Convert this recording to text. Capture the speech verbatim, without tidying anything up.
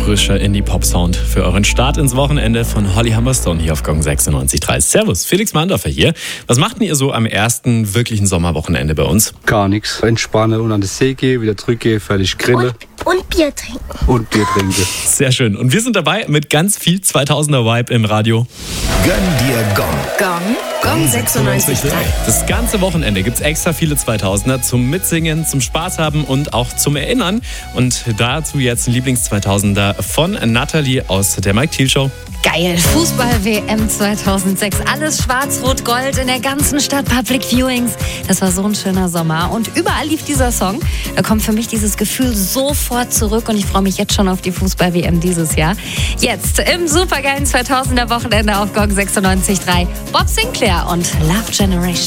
frischer Indie-Pop-Sound für euren Start ins Wochenende von Holly Humberstone hier auf Gong sechsundneunzig Komma drei. Servus, Felix Mandorfer hier. Was macht denn ihr so am ersten wirklichen Sommerwochenende bei uns? Gar nichts. Entspannen und an den See gehen, wieder zurückgehen, fertig grillen. Und, und Bier trinken. Und Bier trinken. Sehr schön. Und wir sind dabei mit ganz viel zweitausender-Vibe im Radio. Gönn dir Gong. Gong. Gong sechsundneunzig Komma drei. Das ganze Wochenende gibt es extra viele zweitausender zum Mitsingen, zum Spaß haben und auch zum Erinnern. Und dazu jetzt ein Lieblings-zweitausender von Nathalie aus der Mike Thiel Show. Geil. Fußball-W M zweitausendsechs. Alles schwarz-rot-gold in der ganzen Stadt. Public Viewings. Das war so ein schöner Sommer. Und überall lief dieser Song. Da kommt für mich dieses Gefühl sofort zurück. Und ich freue mich jetzt schon auf die Fußball-W M dieses Jahr. Jetzt im supergeilen zweitausender Wochenende auf Gong sechsundneunzig Komma drei. Bob Sinclair und Love Generation.